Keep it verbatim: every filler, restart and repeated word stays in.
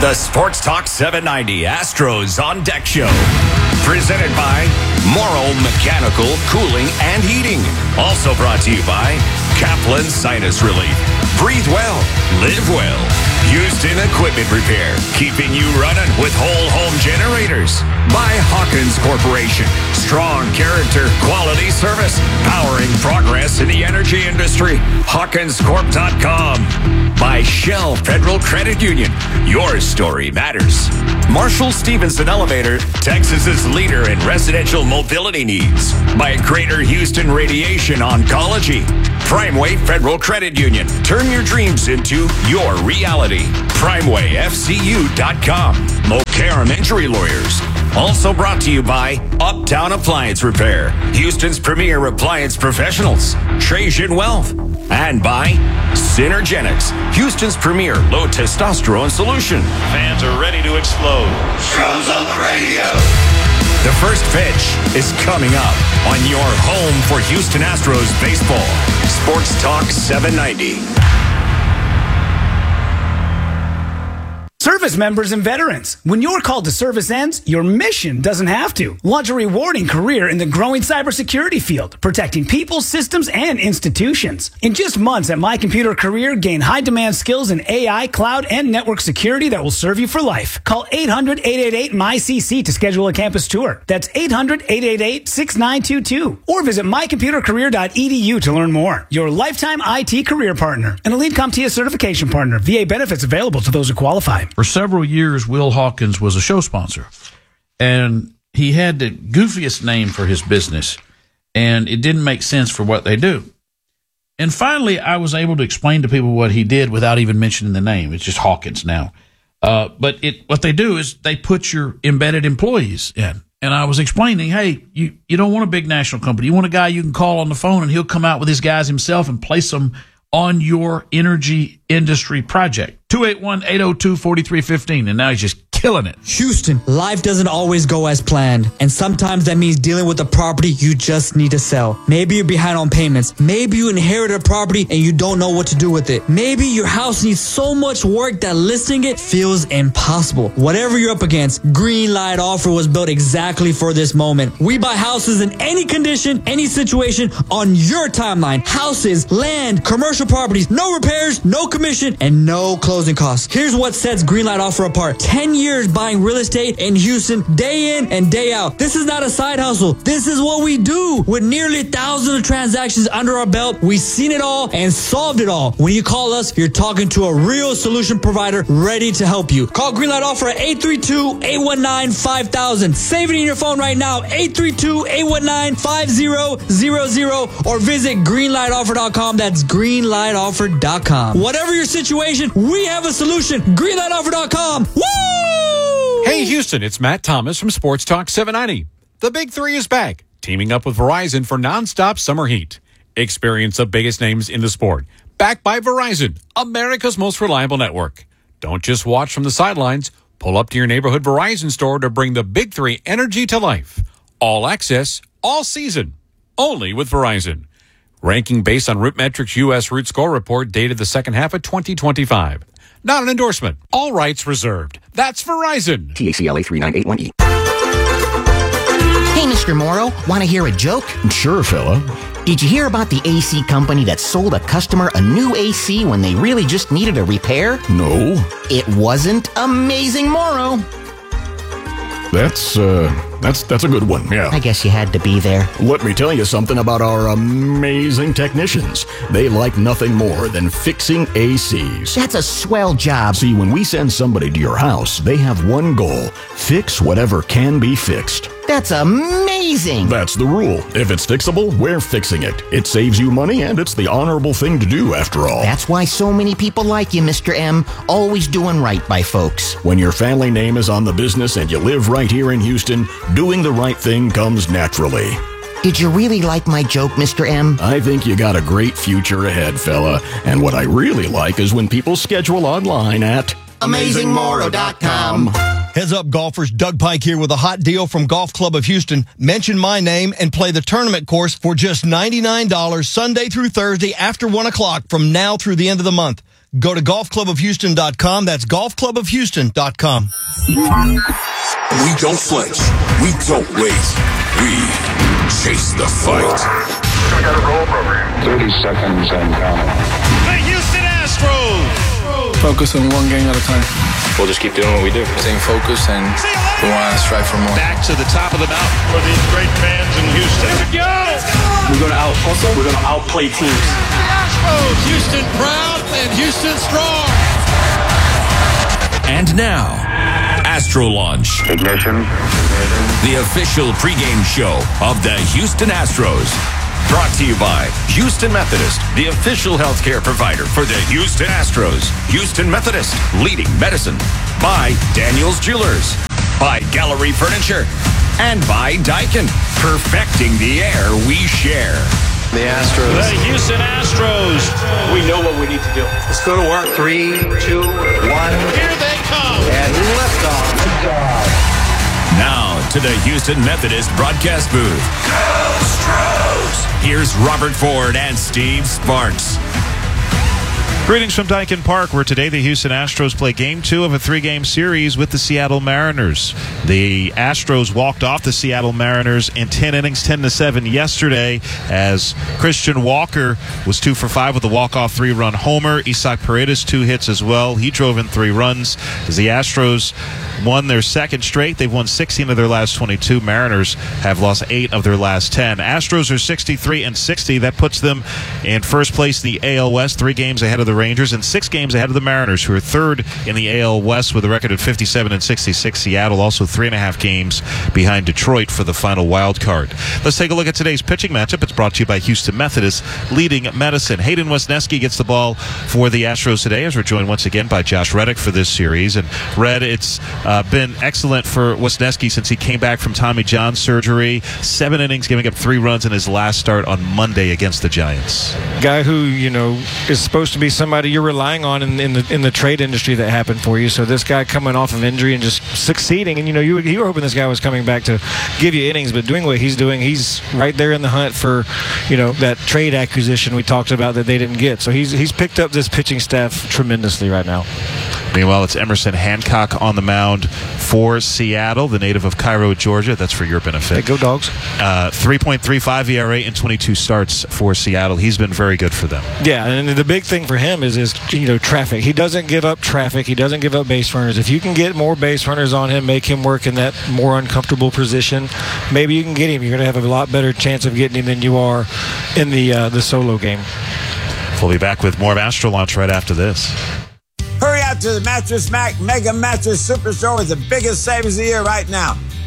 The Sports Talk seven ninety Astros on Deck Show. Presented by Morrow Mechanical Cooling and Heating. Also brought to you by Kaplan Sinus Relief. Breathe well, live well. Houston Equipment Repair, keeping you running with whole home generators. By Hawkins Corporation, strong character, quality service, powering progress in the energy industry. Hawkins Corp dot com. By Shell Federal Credit Union, your story matters. Marshall Stevenson Elevator, Texas's leader in residential mobility needs. By Greater Houston Radiation Oncology. Primeway Federal Credit Union, turn your dreams into your reality. Primeway F C U dot com. Mokaram Injury Lawyers. Also brought to you by Uptown Appliance Repair, Houston's premier appliance professionals. Trajan Wealth. And by Synergenics, Houston's premier low testosterone solution. Fans are ready to explode. Drums on the radio. The first pitch is coming up on your home for Houston Astros baseball. Sports Talk seven ninety. Service members and veterans, when your call to service ends, your mission doesn't have to. Launch a rewarding career in the growing cybersecurity field, protecting people, systems, and institutions. In just months at My Computer Career, gain high-demand skills in A I, cloud, and network security that will serve you for life. Call eight hundred, eight eight eight, M Y C C to schedule a campus tour. That's eight hundred, eight eight eight, six nine two two. Or visit my computer career dot e d u to learn more. Your lifetime I T career partner. An Elite CompTIA certification partner. V A benefits available to those who qualify. For several years, Will Hawkins was a show sponsor, and he had the goofiest name for his business, and it didn't make sense for what they do. And finally, I was able to explain to people what he did without even mentioning the name. It's just Hawkins now. Uh, but it what they do is they put your embedded employees in. And I was explaining, hey, you, you don't want a big national company. You want a guy you can call on the phone, and he'll come out with his guys himself and place them on your energy industry project. two eight one, eight oh two, four three one five. And now he's just killing it. Houston, life doesn't always go as planned. And sometimes that means dealing with a property you just need to sell. Maybe you're behind on payments. Maybe you inherited a property and you don't know what to do with it. Maybe your house needs so much work that listing it feels impossible. Whatever you're up against, Greenlight Offer was built exactly for this moment. We buy houses in any condition, any situation, on your timeline. Houses, land, commercial properties, no repairs, no commission, and no closing costs. Here's what sets Greenlight Offer apart. ten years buying real estate in Houston, day in and day out. This is not a side hustle. This is what we do. With nearly thousands of transactions under our belt, we've seen it all and solved it all. When you call us, you're talking to a real solution provider ready to help you. Call Greenlight Offer at eight three two, eight one nine, five thousand. Save it in your phone right now, eight three two, eight one nine, five zero zero zero, or visit greenlight offer dot com. That's greenlight offer dot com. Whatever your situation, we have a solution. greenlight offer dot com. Woo! Hey, Houston, it's Matt Thomas from Sports Talk seven ninety. The Big Three is back, teaming up with Verizon for nonstop summer heat. Experience the biggest names in the sport. Backed by Verizon, America's most reliable network. Don't just watch from the sidelines. Pull up to your neighborhood Verizon store to bring the Big Three energy to life. All access, all season. Only with Verizon. Ranking based on RootMetrics U S Root Score Report dated the second half of twenty twenty-five. Not an endorsement. All rights reserved. That's Verizon. T A C L A three nine eight one E. Hey, Mister Morrow, want to hear a joke? Sure, fella. Did you hear about the A C company that sold a customer a new A C when they really just needed a repair? No. It wasn't Amazing Morrow. That's, uh, that's, that's a good one, yeah. I guess you had to be there. Let me tell you something about our amazing technicians. They like nothing more than fixing A Cs. That's a swell job. See, when we send somebody to your house, they have one goal: fix whatever can be fixed. That's amazing. That's the rule. If it's fixable, we're fixing it. It saves you money, and it's the honorable thing to do, after all. That's why so many people like you, Mister M. Always doing right by folks. When your family name is on the business and you live right here in Houston, doing the right thing comes naturally. Did you really like my joke, Mister M? I think you got a great future ahead, fella. And what I really like is when people schedule online at amazing morrow dot com. Heads up, golfers. Doug Pike here with a hot deal from Golf Club of Houston. Mention my name and play the tournament course for just ninety-nine dollars Sunday through Thursday after one o'clock from now through the end of the month. Go to golf club of houston dot com. That's golf club of houston dot com. We don't flinch. We don't wait. We chase the fight. We got a roll program. thirty seconds and counting. The Houston Astros. Focus on one game at a time. We'll just keep doing what we do. Staying focused, and we want to strive for more. Back to the top of the mountain for these great fans in Houston. Here we go. We're going to out hustle. We're going to outplay teams. Astros, Houston proud and Houston strong. And now, Astro Launch. Ignition. The official pregame show of the Houston Astros. Brought to you by Houston Methodist, the official healthcare provider for the Houston Astros. Houston Methodist, leading medicine. By Daniels Jewelers. By Gallery Furniture. And by Daikin, perfecting the air we share. The Astros. The Houston Astros. We know what we need to do. Let's go to work. Three, two, one. Here they come. And lift off. Now to the Houston Methodist broadcast booth. Astros. Here's Robert Ford and Steve Sparks. Greetings from Daikin Park, where today the Houston Astros play game two of a three-game series with the Seattle Mariners. The Astros walked off the Seattle Mariners in ten innings, ten to seven yesterday, as Christian Walker was two for five with a walk-off three-run homer. Isaac Paredes two hits as well. He drove in three runs. As the Astros won their second straight, they've won sixteen of their last twenty-two. Mariners have lost eight of their last ten. Astros are sixty-three and sixty. That puts them in first place in the A L West, three games ahead of the Rangers and six games ahead of the Mariners, who are third in the A L West with a record of fifty-seven and sixty-six. Seattle also three and a half games behind Detroit for the final wild card. Let's take a look at today's pitching matchup. It's brought to you by Houston Methodist, leading medicine. Hayden Wesneski gets the ball for the Astros today, as we're joined once again by Josh Reddick for this series. And Red, it's uh, been excellent for Wesneski since he came back from Tommy John surgery. Seven innings, giving up three runs in his last start on Monday against the Giants. Guy who, you know, is supposed to be somebody you're relying on in, in the in the trade industry that happened for you. So this guy coming off of injury and just succeeding, and you know you, you were hoping this guy was coming back to give you innings, but doing what he's doing, he's right there in the hunt for, you know, that trade acquisition we talked about that they didn't get. So he's he's picked up this pitching staff tremendously right now. Meanwhile, it's Emerson Hancock on the mound for Seattle, the native of Cairo, Georgia. That's for your benefit. Hey, go Dogs. Uh, three point three five E R A in twenty-two starts for Seattle. He's been very good for them. Yeah, and the big thing for him is, is you know, traffic. He doesn't give up traffic. He doesn't give up base runners. If you can get more base runners on him, make him work in that more uncomfortable position, maybe you can get him. You're going to have a lot better chance of getting him than you are in the uh, the solo game. We'll be back with more of Astro Launch right after this. Hurry out to the Mattress Mac Mega Mattress Super Store with the biggest savings of the year right now.